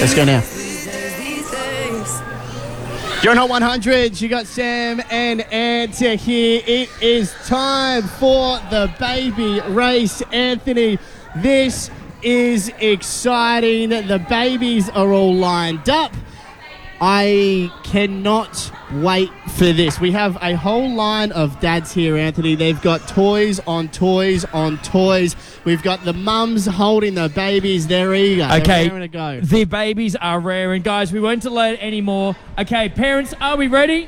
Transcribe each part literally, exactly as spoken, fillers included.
Let's go now. You're on Hot one hundred. You got Sam and Anta here. It is time for the baby race, Anthony. This is exciting. The babies are all lined up. I cannot wait for this. We have a whole line of dads here, Anthony. They've got toys on toys on toys. We've got the mums holding the babies. They're eager. Okay, They're raring to go. The babies are raring. Guys, we won't delay it anymore. Okay, parents, are we ready?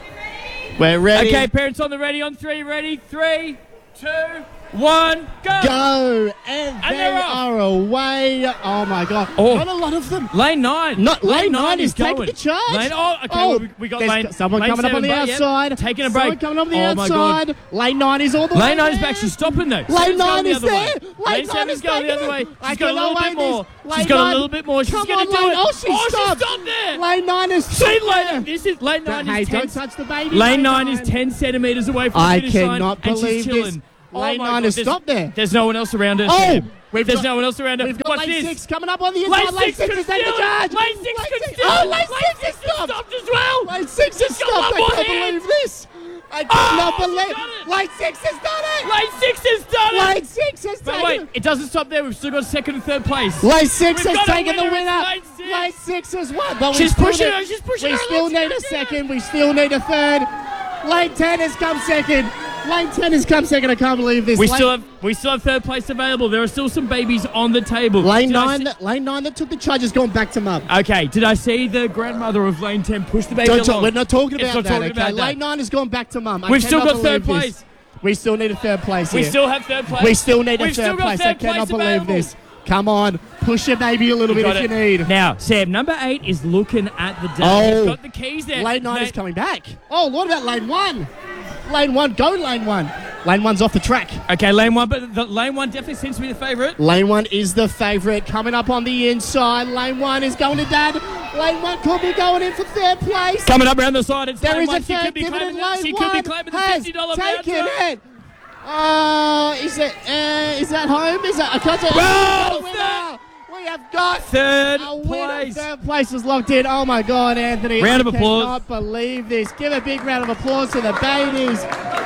We're ready. Okay, parents on the ready. On three, ready? Three, two, one, go! Go! And, And they they're off. are away. Oh, my God. Oh. Not a lot of them. Lane nine. Not, lane, nine is going. taking the charge. Lane, oh, okay. Oh, well, we, we got there's lane. someone lane coming up on seven, the but, yep, outside. taking a Someone break. coming up the oh, my outside. God. Lane nine is all the way Lane nine is there. actually stopping though. Lane Seven's nine going the is other there. way. Lane Lane nine seven's is going the taking other way. it. I She's got a little cannot bit wait more. this. She's got Lane a little bit more. She's Come going on, to do Lane. it. Oh, she oh, stopped. she stopped there. Lane nine is See, stopped Lane, there. this is Lane nine Hey, is don't ten. touch the baby. Lane nine is ten centimeters away from the I finish line, cannot and she's believe this. chilling. Lane oh my nine God, has there's- stopped there. There's no one else around her. Oh, Sam. we've There's got- no one else around her. We've got What's lane this? six coming up on the Lane inside. Lane six six could is taking the steal it. charge. Lane six could steal Oh, it. lane six is has stopped. stopped as well. Lane six She's has got stopped. one I more can't hand. believe this. I cannot Oh, believe she's done it. Lane six has done it. Lane six has done it. Lane six has But taken wait, it. it doesn't stop there. We've still got second and third place. Lane six We've has got a taken the winner. winner. It's Lane six. Lane six has won. But we She's still pushing need- her. She's pushing We her. still Let's need go, a go. second. We still need a third. Lane ten has come second. Lane ten has come second. I can't believe this. We Lane, still have we still have third place available. There are still some babies on the table. Lane Did I nine. see- That, lane nine that took the charge has gone back to mum. Okay, did I see the grandmother of lane ten push the baby Don't along? talk, we're not talking It's about not that. talking okay, about that. Lane nine has gone back to mum. I We've still cannot got third believe this. place. We still need a third place We here. still have third place. We still need a We've third still got place. third I cannot place believe available. this. Come on, push your baby a little You bit got if you it. need. Now, Sam, number eight is looking at the day. Oh. He's got the keys there. Lane nine Now- is coming back. Oh, what about lane one? Lane one, go lane one. Lane one's off the track. Okay, lane one, but the lane one definitely seems to be the favourite. Lane one is the favourite. Coming up on the inside. Lane one is going to dad. Lane one could be going in for third place. Coming up around the side, it's There lane is one. a She third could be dividend. claiming that. Lane She one could be claiming the has fifty dollar taken voucher. it. Oh, is it? Uh, is that home? Is that? I can't tell. Well, We've got a winner. We have got Third a winner. place. Third place is locked in. Oh my God, Anthony! Round of I applause. cannot believe this. Give a big round of applause to the babies.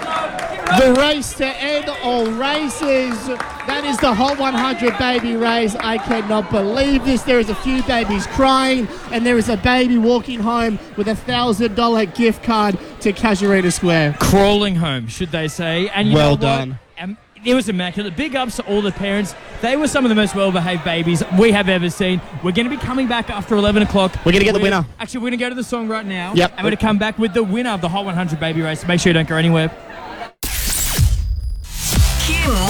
The race to end all races. That is the Hot one hundred baby race. I cannot believe this. There is a few babies crying, and there is a baby walking home with a thousand dollar gift card to Casuarina Square. Crawling home, should they say. And you Well know what? done. Um, it was immaculate. Big ups to all the parents. They were some of the most well-behaved babies we have ever seen. We're going to be coming back after eleven o'clock. We're gonna get the We're- winner. Actually, we're going to go to the song right now. Yep. And we're going to come back with the winner of the Hot one hundred baby race. Make sure you don't go anywhere.